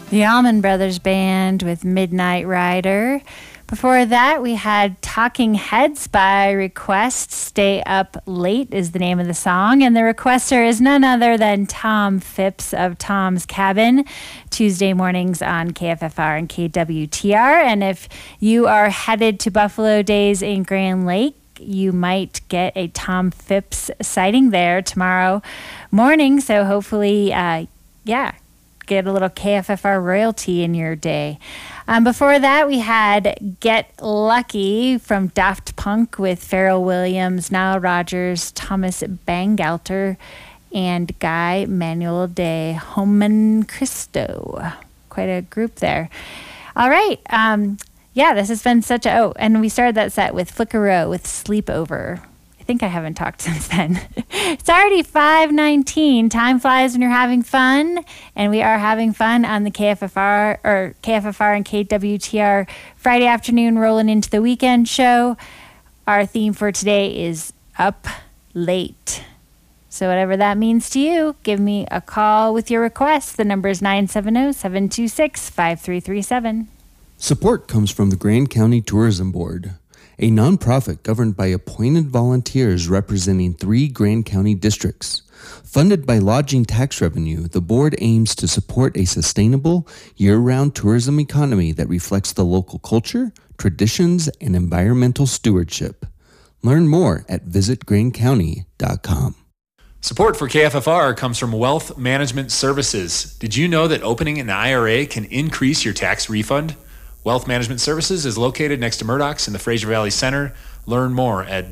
The Allman Brothers Band with Midnight Rider. Before that, we had Talking Heads by Request. Stay Up Late is the name of the song. And the requester is none other than Tom Phipps of Tom's Cabin, Tuesday mornings on KFFR and KWTR. And if you are headed to Buffalo Days in Grand Lake, you might get a Tom Phipps sighting there tomorrow morning. So hopefully, get a little KFFR royalty in your day. Before that, we had Get Lucky from Daft Punk with Pharrell Williams, Nile Rodgers, Thomas Bangalter, and Guy Manuel de Homen Cristo. Quite a group there. All right. This has been such a... Oh, and we started that set with Flickero with Sleepover. I think I haven't talked since then. It's already 5:19. Time flies when you're having fun, and we are having fun on the KFFR and KWTR Friday afternoon rolling into the weekend show. Our theme for today is Up Late. So whatever that means to you, give me a call with your request. The number is 970-726-5337. Support comes from the Grand County Tourism Board, a nonprofit governed by appointed volunteers representing 3 Grand County districts. Funded by lodging tax revenue, the board aims to support a sustainable, year-round tourism economy that reflects the local culture, traditions, and environmental stewardship. Learn more at visitgrandcounty.com. Support for KFFR comes from Wealth Management Services. Did you know that opening an IRA can increase your tax refund? Wealth Management Services is located next to Murdoch's in the Fraser Valley Center. Learn more at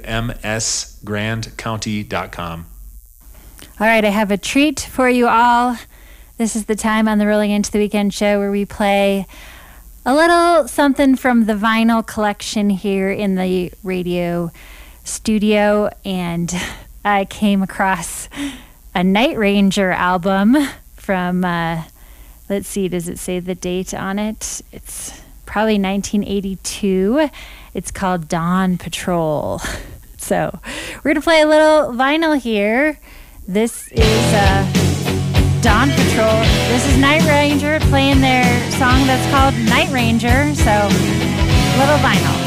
wmsgrandcounty.com. All right, I have a treat for you all. This is the time on the Rolling Into the Weekend show where we play a little something from the vinyl collection here in the radio studio. And I came across a Night Ranger album from... let's see, does it say the date on it? It's probably 1982. It's called Dawn Patrol. So we're going to play a little vinyl here. This is Dawn Patrol. This is Night Ranger playing their song that's called Night Ranger. So little vinyl.